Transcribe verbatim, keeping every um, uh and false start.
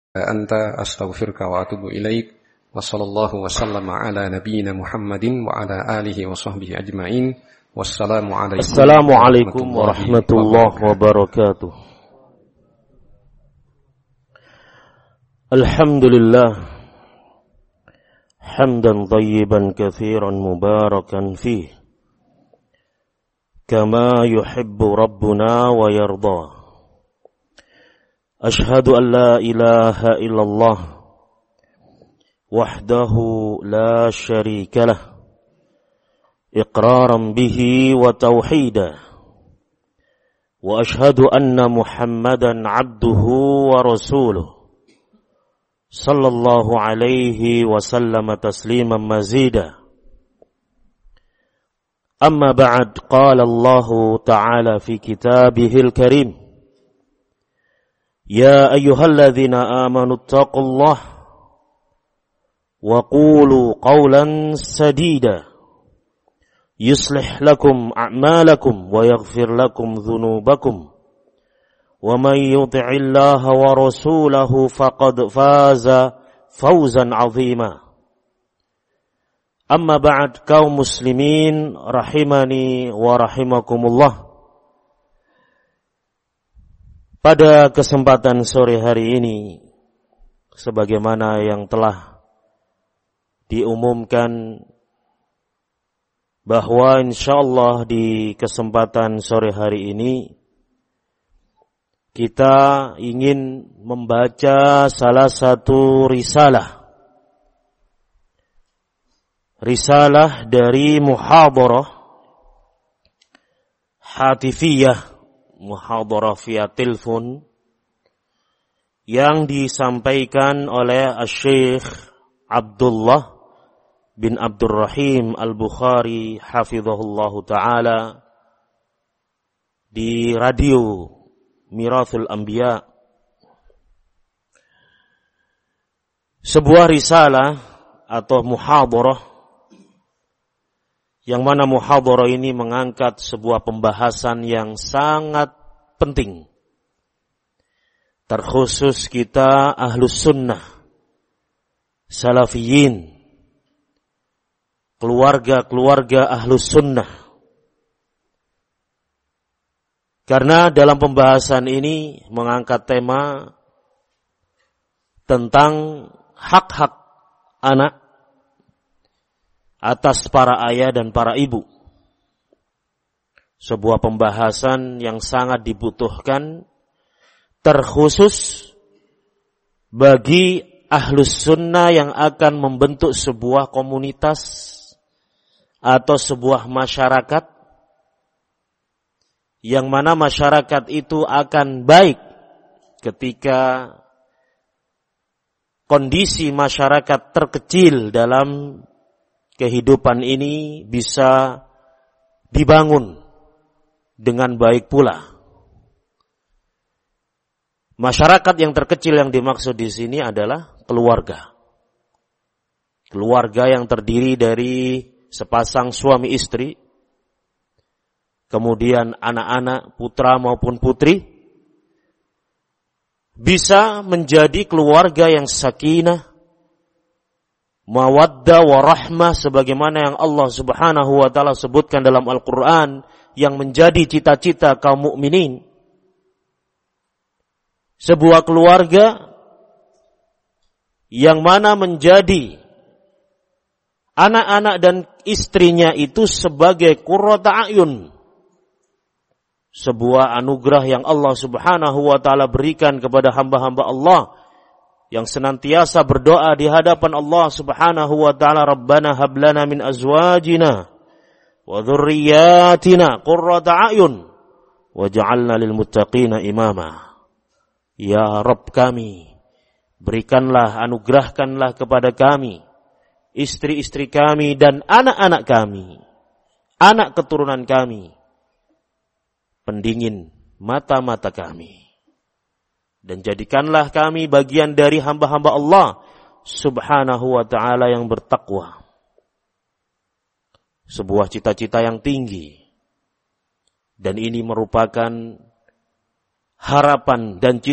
anta astaghfiruka wa atubu ilaik. Wa sallallahu wa sallama ala nabiyyina Muhammadin wa ala alihi wa sahbihi ajma'in. Wassalamualaikum Assalamualaikum warahmatullahi wabarakatuh. Alhamdulillah hamdan thayyiban katsiran mubarakan fih kama yuhibbu rabbuna wa yarda. Ashhadu an la ilaha illallah wahdahu la syarika lah iqraran bihi wa tauhida, wa ashhadu anna Muhammadan abduhu wa rasuluh sallallahu alaihi wa sallam tasliman mazida. Amma ba'd, qala Allah ta'ala fi kitabihil karim, ya ayyuhalladzina amanu ittaqullaha wa qulu qawlan sadida yuslih lakum a'malakum wa yaghfir lakum dhunubakum wa man yuti'illaha wa rasulahu faqad faza fawzan 'azima. Amma ba'd, kaum muslimin rahimani wa rahimakumullah. Pada kesempatan sore hari ini, sebagaimana yang telah diumumkan bahwa insyaallah di kesempatan sore hari ini kita ingin membaca salah satu risalah. Risalah dari muhadharah hatifiyah, muhadharah via telepon yang disampaikan oleh Syekh Abdullah bin Abdurrahim Al-Bukhari hafizahullahu ta'ala di radio Mirathul Anbiya. Sebuah risalah atau muhadharah yang mana muhadharah ini mengangkat sebuah pembahasan yang sangat penting, terkhusus kita ahlus sunnah salafiyin, keluarga-keluarga ahlus sunnah. Karena dalam pembahasan ini mengangkat tema tentang hak-hak anak atas para ayah dan para ibu. Sebuah pembahasan yang sangat dibutuhkan, terkhusus bagi ahlus sunnah yang akan membentuk sebuah komunitas atau sebuah masyarakat, yang mana masyarakat itu akan baik ketika kondisi masyarakat terkecil dalam kehidupan ini bisa dibangun dengan baik pula. Masyarakat yang terkecil yang dimaksud di sini adalah keluarga. Keluarga yang terdiri dari sepasang suami istri, kemudian anak-anak, putra maupun putri, bisa menjadi keluarga yang sakinah, mawaddah warahmah, sebagaimana yang Allah Subhanahu wa taala sebutkan dalam Al-Qur'an, yang menjadi cita-cita kaum mukminin. Sebuah keluarga yang mana menjadi anak-anak dan istrinya itu sebagai qurrata a'yun, sebuah anugerah yang Allah Subhanahu wa taala berikan kepada hamba-hamba Allah yang senantiasa berdoa di hadapan Allah Subhanahu wa taala, Rabbana hab lana min azwajina wa dzurriyyatina qurrata a'yun waj'alna lil muttaqina imama. Ya Rabb kami, berikanlah, anugerahkanlah kepada kami, istri-istri kami dan anak-anak kami, anak keturunan kami, pendingin mata-mata kami. Dan jadikanlah kami bagian dari hamba-hamba Allah Subhanahu wa ta'ala yang bertakwa. Sebuah cita-cita yang tinggi. Dan ini merupakan harapan dan cita